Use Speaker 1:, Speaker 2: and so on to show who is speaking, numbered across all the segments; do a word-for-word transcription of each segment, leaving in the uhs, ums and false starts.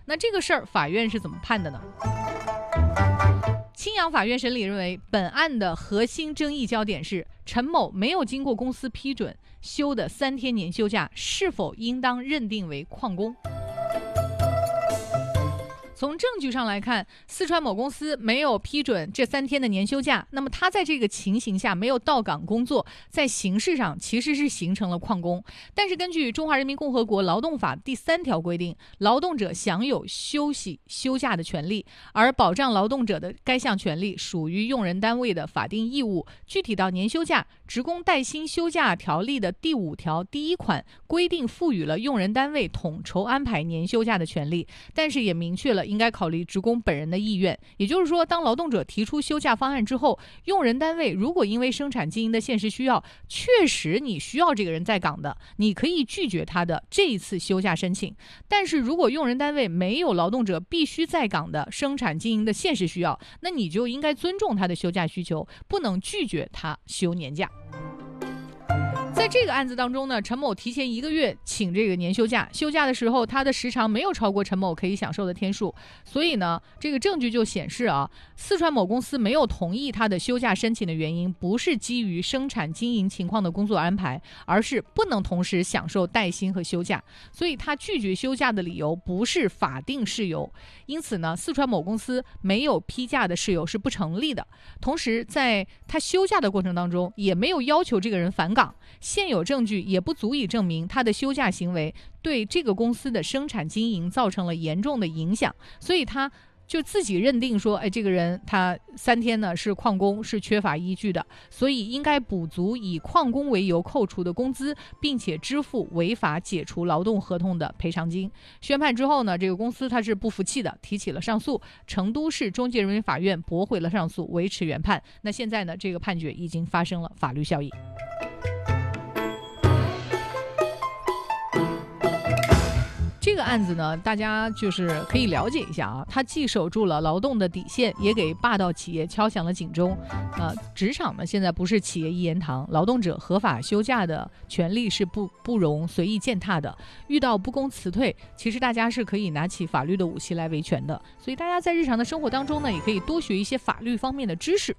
Speaker 1: 那这个事儿法院是怎么判的呢？青阳法院审理认为，本案的核心争议焦点是陈某没有经过公司批准休的三天年休假是否应当认定为旷工。从证据上来看，四川某公司没有批准这三天的年休假，那么他在这个情形下没有到岗工作，在形式上其实是形成了旷工。但是根据《中华人民共和国劳动法》第三条规定，劳动者享有休息休假的权利，而保障劳动者的该项权利属于用人单位的法定义务。具体到年休假，《职工带薪休假条例》的第五条第一款规定赋予了用人单位统筹安排年休假的权利，但是也明确了应该考虑职工本人的意愿。也就是说，当劳动者提出休假方案之后，用人单位如果因为生产经营的现实需要，确实你需要这个人在岗的，你可以拒绝他的这一次休假申请。但是如果用人单位没有劳动者必须在岗的生产经营的现实需要，那你就应该尊重他的休假需求，不能拒绝他休年假。在这个案子当中呢，陈某提前一个月请这个年休假，休假的时候他的时长没有超过陈某可以享受的天数，所以呢，这个证据就显示啊，四川某公司没有同意他的休假申请的原因，不是基于生产经营情况的工作安排，而是不能同时享受带薪和休假，所以他拒绝休假的理由不是法定事由，因此呢，四川某公司没有批假的事由是不成立的。同时，在他休假的过程当中，也没有要求这个人返岗。现有证据也不足以证明他的休假行为对这个公司的生产经营造成了严重的影响，所以他就自己认定说，哎，这个人他三天呢是旷工，是缺乏依据的，所以应该补足以旷工为由扣除的工资，并且支付违法解除劳动合同的赔偿金。宣判之后呢，这个公司他是不服气的，提起了上诉，成都市中级人民法院驳回了上诉，维持原判。那现在呢，这个判决已经发生了法律效益。这个案子呢，大家就是可以了解一下啊，它既守住了劳动的底线，也给霸道企业敲响了警钟。呃，职场呢现在不是企业一言堂，劳动者合法休假的权利是不不容随意践踏的。遇到不公辞退，其实大家是可以拿起法律的武器来维权的。所以大家在日常的生活当中呢，也可以多学一些法律方面的知识。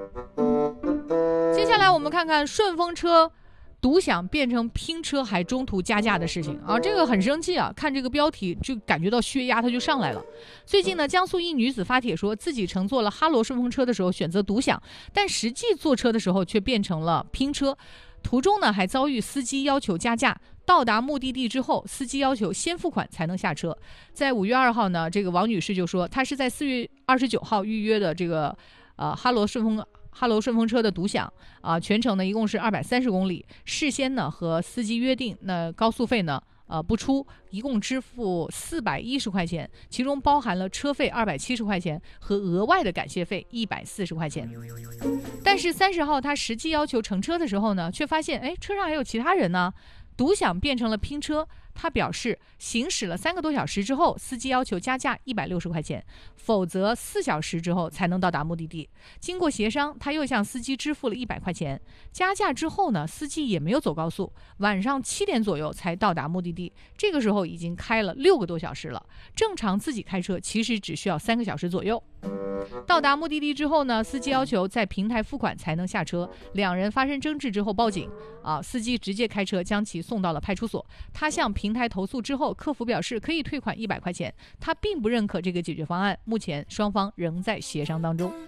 Speaker 1: 接下来我们看看顺风车独享变成拼车还中途加价的事情啊，这个很生气啊！看这个标题就感觉到血压它就上来了。最近呢，江苏一女子发帖说自己乘坐了哈罗顺风车的时候选择独享，但实际坐车的时候却变成了拼车，途中呢还遭遇司机要求加价。到达目的地之后，司机要求先付款才能下车。在五月二号呢，这个王女士就说，她是在四月二十九号预约的这个呃哈罗顺风。哈罗顺风车的独享啊，全程呢一共是二百三十公里，事先呢和司机约定，那高速费呢呃不出，一共支付四百一十块钱，其中包含了车费二百七十块钱和额外的感谢费一百四十块钱。但是三十号他实际要求乘车的时候呢，却发现哎车上还有其他人呢，独享变成了拼车。他表示，行驶了三个多小时之后，司机要求加价一百六十块钱，否则四小时之后才能到达目的地。经过协商，他又向司机支付了一百块钱。加价之后呢，司机也没有走高速，晚上七点左右才到达目的地。这个时候已经开了六个多小时了，正常自己开车其实只需要三个小时左右。到达目的地之后呢，司机要求在平台付款才能下车，两人发生争执之后报警啊，司机直接开车将其送到了派出所。他向平台投诉之后，客服表示可以退款一百块钱，他并不认可这个解决方案，目前双方仍在协商当中。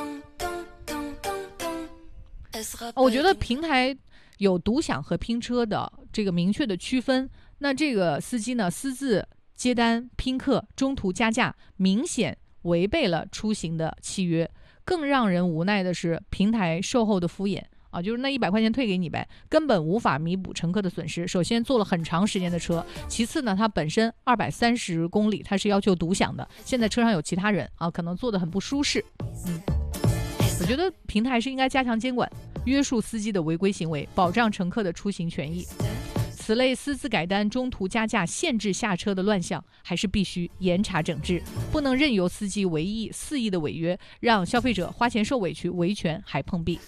Speaker 1: 我觉得平台有独享和拼车的这个明确的区分，那这个司机呢私自接单拼客，中途加价，明显违背了出行的契约。更让人无奈的是平台售后的敷衍啊，就是那一百块钱退给你呗，根本无法弥补乘客的损失。首先坐了很长时间的车，其次呢，它本身二百三十公里，它是要求独享的，现在车上有其他人啊，可能坐得很不舒适。嗯，我觉得平台是应该加强监管，约束司机的违规行为，保障乘客的出行权益。此类私自改单、中途加价、限制下车的乱象，还是必须严查整治，不能任由司机违意、肆意的违约，让消费者花钱受委屈、维权还碰壁。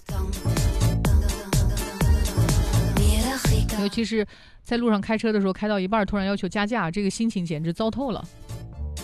Speaker 1: 尤其是在路上开车的时候，开到一半突然要求加价，这个心情简直糟透了。